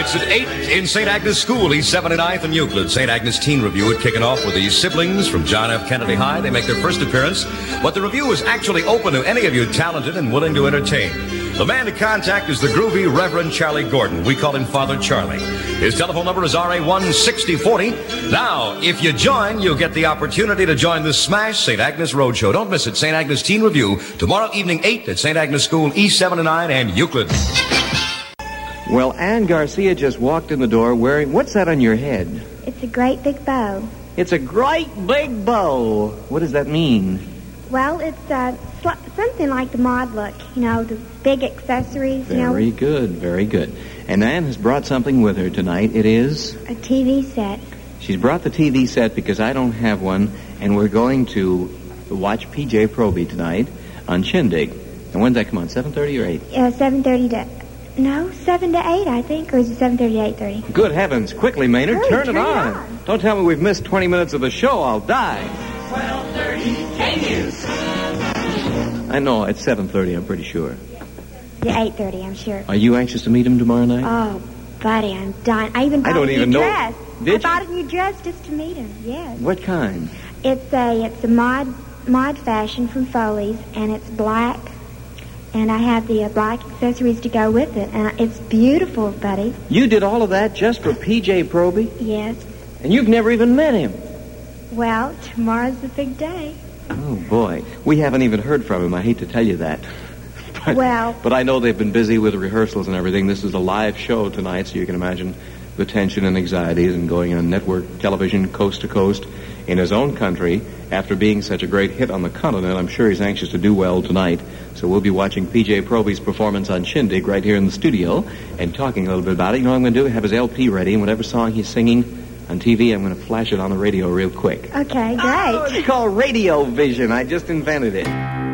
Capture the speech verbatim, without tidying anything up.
It's at eight in Saint Agnes School, East seventy-ninth and Euclid. Saint Agnes Teen Review is kicking off with the siblings from John F. Kennedy High. They make their first appearance, but the review is actually open to any of you talented and willing to entertain. The man to contact is the groovy Reverend Charlie Gordon. We call him Father Charlie. His telephone number is R A one sixty forty. Now, if you join, you'll get the opportunity to join the Smash Saint Agnes Roadshow. Don't miss it. Saint Agnes Teen Review, tomorrow evening, eight at Saint Agnes School, East seventy-nine and Euclid. Well, Ann Garcia just walked in the door wearing... What's that on your head? It's a great big bow. It's a great big bow. What does that mean? Well, it's uh, sl- something like the mod look. You know, the big accessories, you know. Very good, very good. And Ann has brought something with her tonight. It is... a T V set. She's brought the T V set because I don't have one, and we're going to watch P J Proby tonight on Shindig. And when's that come on, seven thirty or eight? Uh, seven thirty to... No, seven to eight, I think, or is it seven thirty to eight thirty? Good heavens. Quickly, Maynard, Hurry, turn, turn it, it on. on. Don't tell me we've missed twenty minutes of the show. I'll die. twelve thirty K-News. I know, it's seven thirty, I'm pretty sure. To eight thirty, I'm sure. Are you anxious to meet him tomorrow night? Oh, buddy, I'm dying. I even bought I don't a even new know- dress. Did I you? bought a new dress just to meet him, yes. What kind? It's a it's a mod mod fashion from Foley's, and it's black, and I have the uh, black accessories to go with it, and it's beautiful, buddy. You did all of that just for P J Proby? Yes. And you've never even met him? Well, tomorrow's the big day. Oh, boy. We haven't even heard from him. I hate to tell you that. But, Well- But I know they've been busy with rehearsals and everything. This is a live show tonight, so you can imagine the tension and anxieties and going on network television coast to coast in his own country. After being such a great hit on the continent, I'm sure he's anxious to do well tonight. So we'll be watching P J Proby's performance on Shindig right here in the studio and talking a little bit about it. You know what I'm going to do? Have his L P ready, and whatever song he's singing on T V, I'm going to flash it on the radio real quick. Okay, great. Oh, it's called Radio Vision. I just invented it.